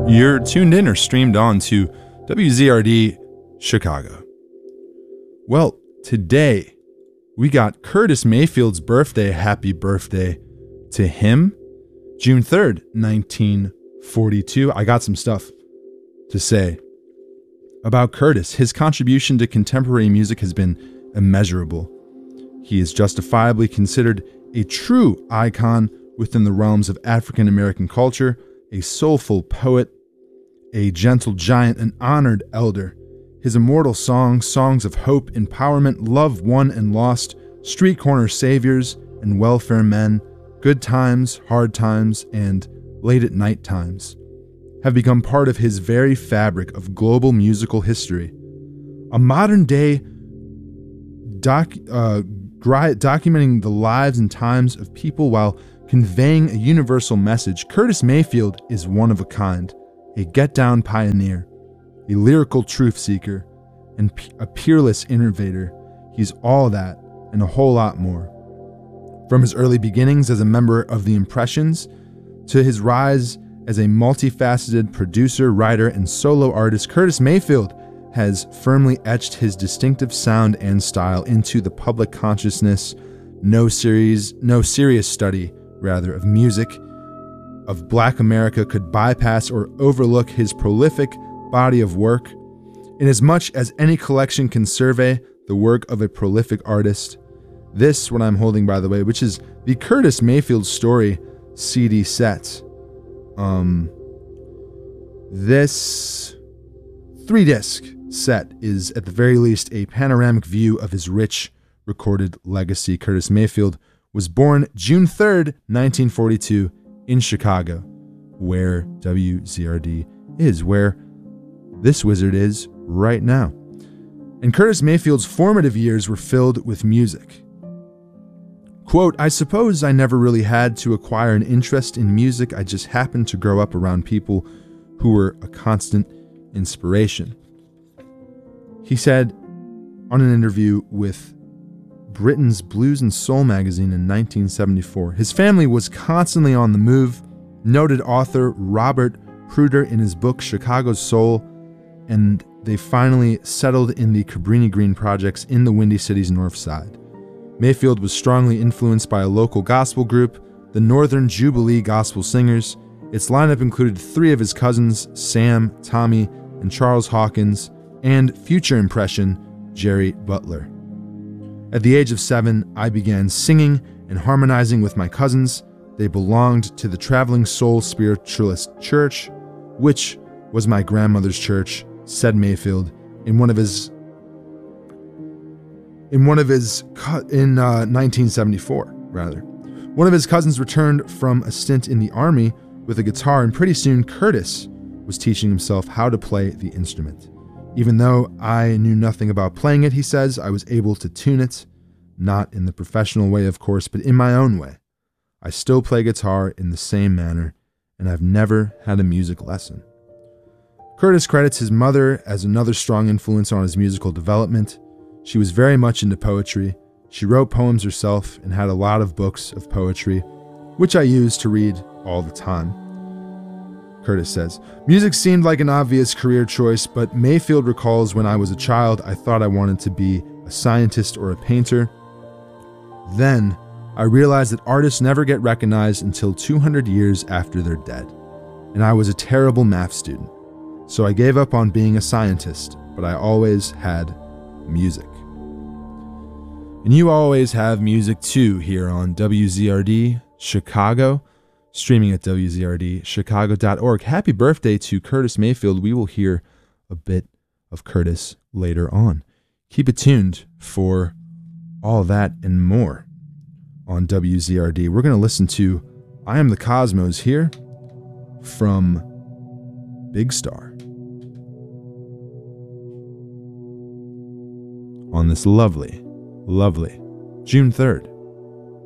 You're tuned in or streamed on to WZRD Chicago. Well, today we got Curtis Mayfield's birthday. Happy birthday to him. June 3rd, 1942. I got some stuff to say about Curtis. His contribution to contemporary music has been immeasurable. He is justifiably considered a true icon within the realms of African American culture, a soulful poet, a gentle giant, an honored elder. His immortal songs, songs of hope, empowerment, love won and lost, street corner saviors and welfare men, good times, hard times, and late at night times, have become part of his very fabric of global musical history. A modern day documenting the lives and times of people while conveying a universal message, Curtis Mayfield is one of a kind, a get-down pioneer, a lyrical truth seeker, and a peerless innovator. He's all that and a whole lot more. From his early beginnings as a member of the Impressions to his rise as a multifaceted producer, writer, and solo artist, Curtis Mayfield has firmly etched his distinctive sound and style into the public consciousness. No serious study of music of Black America could bypass or overlook his prolific body of work, inasmuch as any collection can survey the work of a prolific artist. This, what I'm holding, by the way, which is the Curtis Mayfield Story CD set. This 3-disc set is, at the very least, a panoramic view of his rich recorded legacy. Curtis Mayfield was born June 3rd, 1942, in Chicago, where WZRD is, where this wizard is right now. And Curtis Mayfield's formative years were filled with music. Quote, "I suppose I never really had to acquire an interest in music. I just happened to grow up around people who were a constant inspiration," he said on an interview with Britain's Blues and Soul magazine in 1974. His family was constantly on the move. Noted author Robert Pruder in his book Chicago's Soul, and they finally settled in the Cabrini Green projects in the Windy City's North Side. Mayfield was strongly influenced by a local gospel group, the Northern Jubilee Gospel Singers. Its lineup included 3 of his cousins, Sam, Tommy, and Charles Hawkins, and future impression, Jerry Butler. At the age of 7, I began singing and harmonizing with my cousins. They belonged to the Traveling Soul Spiritualist Church, which was my grandmother's church, said Mayfield in 1974, rather. One of his cousins returned from a stint in the army with a guitar, and pretty soon Curtis was teaching himself how to play the instrument. Even though I knew nothing about playing it, he says, I was able to tune it, not in the professional way, of course, but in my own way. I still play guitar in the same manner, and I've never had a music lesson. Curtis credits his mother as another strong influence on his musical development. She was very much into poetry. She wrote poems herself and had a lot of books of poetry, which I use to read all the time. Curtis says, music seemed like an obvious career choice, but Mayfield recalls when I was a child, I thought I wanted to be a scientist or a painter. Then, I realized that artists never get recognized until 200 years after they're dead. And I was a terrible math student. So I gave up on being a scientist, but I always had music. And you always have music too here on WZRD Chicago, streaming at WZRDchicago.org. Happy birthday to Curtis Mayfield. We will hear a bit of Curtis later on. Keep it tuned for all that and more on WZRD. We're going to listen to I Am the Cosmos here from Big Star on this lovely, lovely June 3rd.